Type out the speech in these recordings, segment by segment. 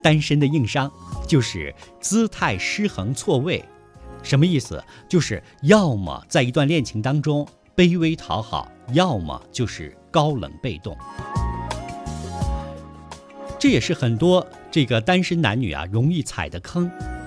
单身的硬伤，就是姿态失衡错位。什么意思？就是要么在一段恋情当中卑微讨好，要么就是高冷被动。这也是很多这个单身男女容易踩的坑。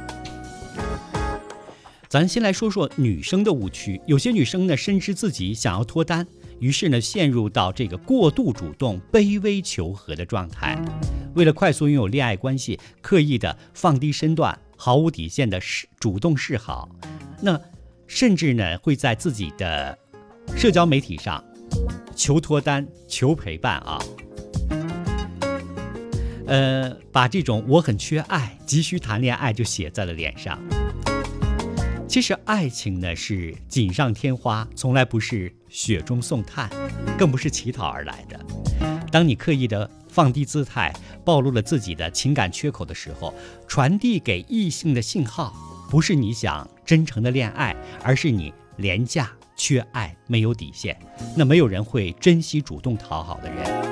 咱先来说说女生的误区。有些女生呢，深知自己想要脱单，于是呢，陷入到这个过度主动、卑微求和的状态。为了快速拥有恋爱关系，刻意的放低身段，毫无底线的主动示好。那甚至呢，会在自己的社交媒体上求脱单、求陪伴把这种我很缺爱、急需谈恋爱就写在了脸上。其实爱情呢是锦上添花，从来不是雪中送炭，更不是乞讨而来的。当你刻意的放低姿态，暴露了自己的情感缺口的时候，传递给异性的信号不是你想真诚的恋爱，而是你廉价、缺爱、没有底线。那没有人会珍惜主动讨好的人。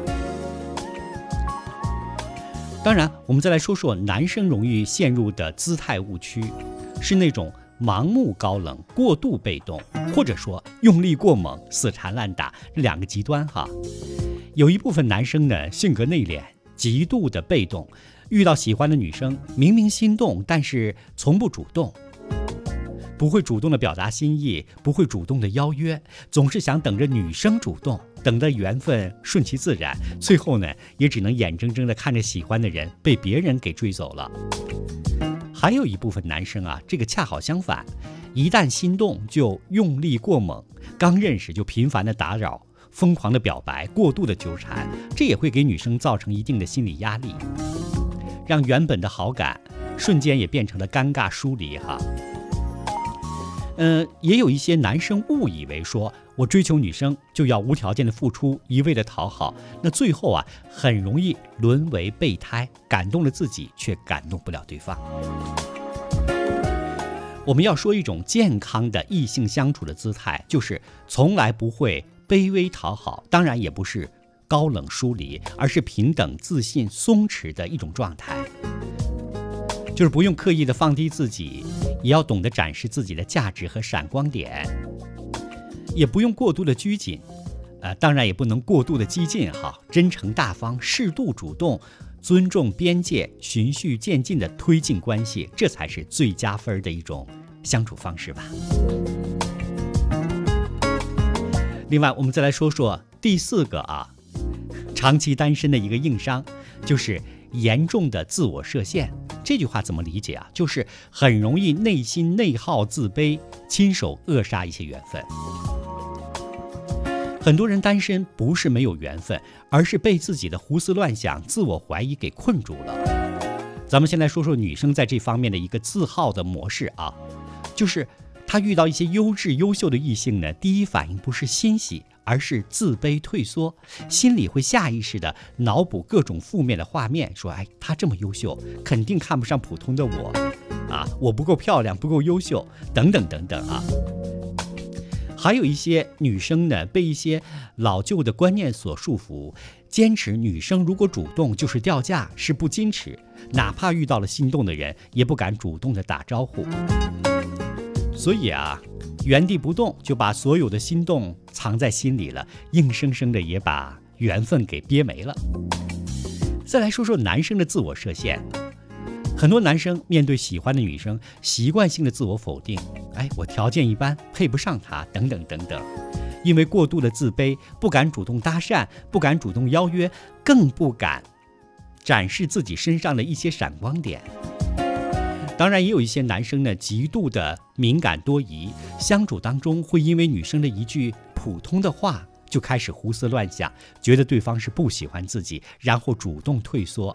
当然，我们再来说说男生容易陷入的姿态误区，是那种盲目高冷、过度被动，或者说用力过猛、死缠烂打，这两个极端有一部分男生呢，性格内敛，极度的被动，遇到喜欢的女生，明明心动，但是从不主动，不会主动的表达心意，不会主动的邀约，总是想等着女生主动，等着缘分顺其自然，最后呢，也只能眼睁睁的看着喜欢的人被别人给追走了。还有一部分男生这个恰好相反，一旦心动就用力过猛，刚认识就频繁的打扰，疯狂的表白，过度的纠缠，这也会给女生造成一定的心理压力，让原本的好感瞬间也变成了尴尬疏离也有一些男生误以为说我追求女生就要无条件的付出，一味的讨好，那最后很容易沦为备胎，感动了自己却感动不了对方。我们要说一种健康的异性相处的姿态，就是从来不会卑微讨好，当然也不是高冷疏离，而是平等、自信、松弛的一种状态。就是不用刻意的放低自己，也要懂得展示自己的价值和闪光点，也不用过度的拘谨，当然也不能过度的激进真诚大方，适度主动，尊重边界，循序渐进的推进关系，这才是最加分的一种相处方式吧。另外，我们再来说说第四个长期单身的一个硬伤，就是严重的自我设限。这句话怎么理解就是很容易内心内耗、自卑，亲手扼杀一些缘分。很多人单身不是没有缘分，而是被自己的胡思乱想、自我怀疑给困住了。咱们先来说说女生在这方面的一个自耗的模式就是她遇到一些优质优秀的异性呢，第一反应不是欣喜，而是自卑退缩，心里会下意识的脑补各种负面的画面，说他这么优秀，肯定看不上普通的我我不够漂亮，不够优秀，等等等等还有一些女生呢，被一些老旧的观念所束缚，坚持女生如果主动就是掉价，是不矜持，哪怕遇到了心动的人，也不敢主动的打招呼。所以原地不动，就把所有的心动藏在心里了，硬生生的也把缘分给憋没了。再来说说男生的自我设限。很多男生面对喜欢的女生，习惯性的自我否定，我条件一般，配不上她，等等等等。因为过度的自卑，不敢主动搭讪，不敢主动邀约，更不敢展示自己身上的一些闪光点。当然，也有一些男生呢，极度的敏感多疑，相处当中会因为女生的一句普通的话，就开始胡思乱想，觉得对方是不喜欢自己，然后主动退缩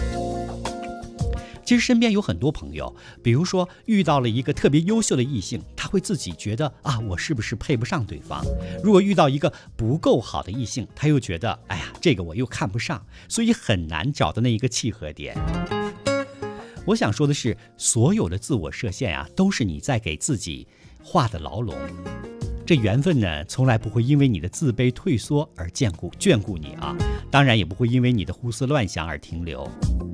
其实身边有很多朋友，比如说遇到了一个特别优秀的异性，他会自己觉得我是不是配不上对方？如果遇到一个不够好的异性，他又觉得这个我又看不上，所以很难找到那一个契合点。我想说的是，所有的自我设限都是你在给自己画的牢笼。这缘分呢，从来不会因为你的自卑退缩而眷顾你当然也不会因为你的胡思乱想而停留。